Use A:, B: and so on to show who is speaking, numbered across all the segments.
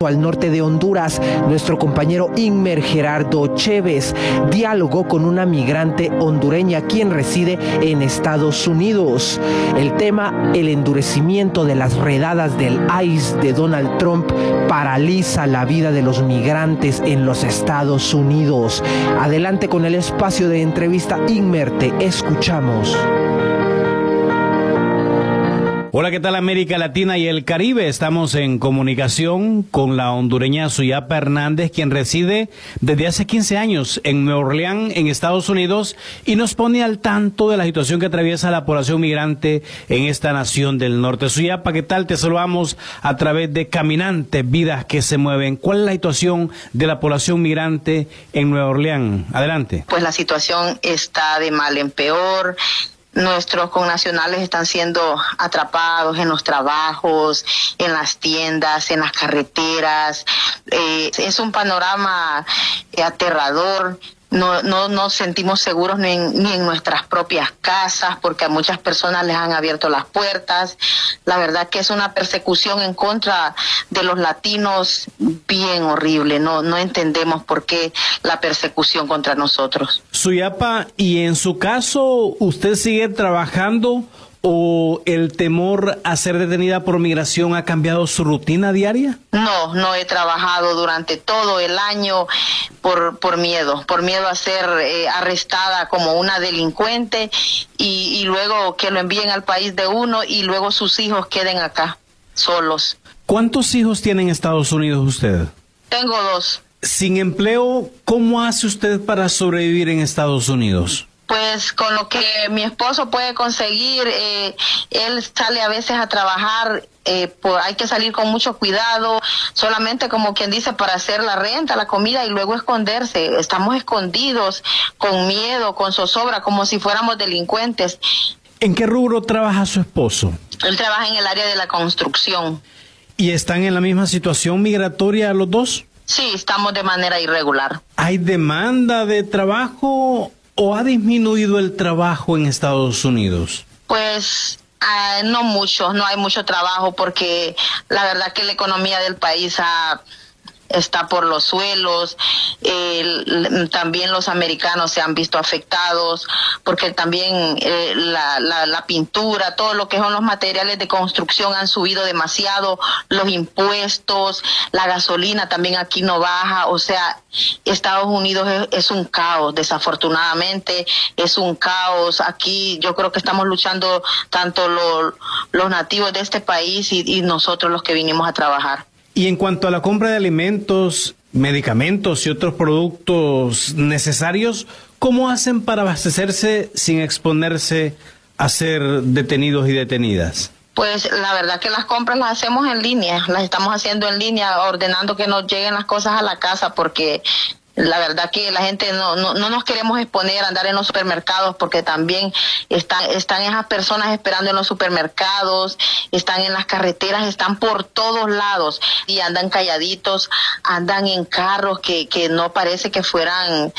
A: Al norte de Honduras, nuestro compañero Inmer Gerardo Chévez dialogó con una migrante hondureña quien reside en Estados Unidos. El tema, el endurecimiento de las redadas del ICE de Donald Trump paraliza la vida de los migrantes en los Estados Unidos. Adelante con el espacio de entrevista, Inmer, te escuchamos.
B: Hola, ¿qué tal América Latina y el Caribe? Estamos en comunicación con la hondureña Suyapa Hernández, quien reside desde hace 15 años en Nueva Orleans, en Estados Unidos, y nos pone al tanto de la situación que atraviesa la población migrante en esta nación del norte. Suyapa, ¿qué tal? Te saludamos a través de Caminantes, Vidas que se Mueven. ¿Cuál es la situación de la población migrante en Nueva Orleans? Adelante.
C: Pues la situación está de mal en peor. Nuestros connacionales están siendo atrapados en los trabajos, en las tiendas, en las carreteras. Es un panorama aterrador. No nos sentimos seguros ni en nuestras propias casas, porque a muchas personas les han abierto las puertas. La verdad que es una persecución en contra de los latinos bien horrible. No entendemos por qué la persecución contra nosotros.
B: Suyapa, ¿y en su caso usted sigue trabajando o el temor a ser detenida por migración ha cambiado su rutina diaria?
C: No he trabajado durante todo el año por miedo a ser arrestada como una delincuente y luego que lo envíen al país de uno y luego sus hijos queden acá solos.
B: ¿Cuántos hijos tiene en Estados Unidos usted?
C: Tengo 2.
B: Sin empleo, ¿cómo hace usted para sobrevivir en Estados Unidos?
C: Pues con lo que mi esposo puede conseguir, él sale a veces a trabajar, hay que salir con mucho cuidado, solamente como quien dice para hacer la renta, la comida y luego esconderse. Estamos escondidos, con miedo, con zozobra, como si fuéramos delincuentes.
B: ¿En qué rubro trabaja su esposo?
C: Él trabaja en el área de la construcción.
B: ¿Y están en la misma situación migratoria los dos?
C: Sí, estamos de manera irregular.
B: ¿Hay demanda de trabajo o ha disminuido el trabajo en Estados Unidos?
C: Pues no mucho, no hay mucho trabajo porque la verdad que la economía del país está por los suelos. También los americanos se han visto afectados porque también la pintura, todo lo que son los materiales de construcción han subido demasiado, los impuestos, la gasolina también aquí no baja. O sea, Estados Unidos es un caos, desafortunadamente es un caos. Aquí yo creo que estamos luchando tanto los nativos de este país y nosotros los que vinimos a trabajar.
B: Y en cuanto a la compra de alimentos, medicamentos y otros productos necesarios, ¿cómo hacen para abastecerse sin exponerse a ser detenidos y detenidas?
C: Pues la verdad que las compras las hacemos en línea, las estamos haciendo en línea, ordenando que nos lleguen las cosas a la casa, porque la verdad que la gente no nos queremos exponer a andar en los supermercados porque también están esas personas esperando en los supermercados, están en las carreteras, están por todos lados y andan calladitos, andan en carros que no parece que fueran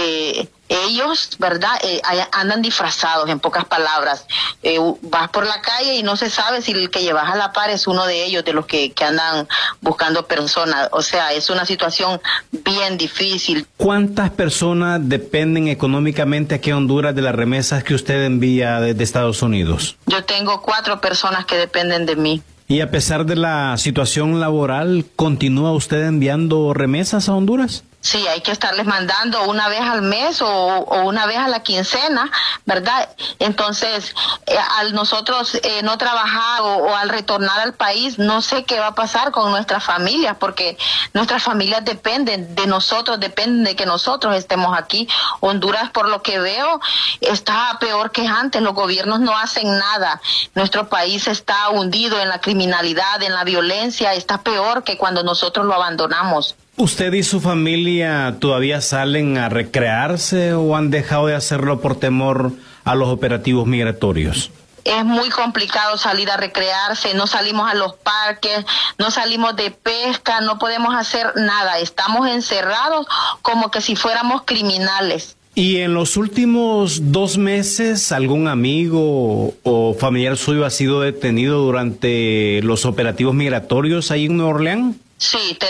C: ellos, ¿verdad? Andan disfrazados, en pocas palabras. Vas por la calle y no se sabe si el que llevas a la par es uno de ellos, de los que andan buscando personas. O sea, es una situación bien difícil.
B: ¿Cuántas personas dependen económicamente aquí en Honduras de las remesas que usted envía desde Estados Unidos?
C: Yo tengo 4 personas que dependen de mí.
B: ¿Y a pesar de la situación laboral, continúa usted enviando remesas a Honduras?
C: Sí, hay que estarles mandando una vez al mes o una vez a la quincena, ¿verdad? Entonces, al nosotros no trabajar o al retornar al país, no sé qué va a pasar con nuestras familias, porque nuestras familias dependen de nosotros, dependen de que nosotros estemos aquí. Honduras, por lo que veo, está peor que antes. Los gobiernos no hacen nada. Nuestro país está hundido en la criminalidad, en la violencia. Está peor que cuando nosotros lo abandonamos.
B: ¿Usted y su familia todavía salen a recrearse o han dejado de hacerlo por temor a los operativos migratorios?
C: Es muy complicado salir a recrearse, no salimos a los parques, no salimos de pesca, no podemos hacer nada, estamos encerrados como que si fuéramos criminales.
B: ¿Y en los últimos 2 meses algún amigo o familiar suyo ha sido detenido durante los operativos migratorios ahí en Nueva Orleans?
C: Sí,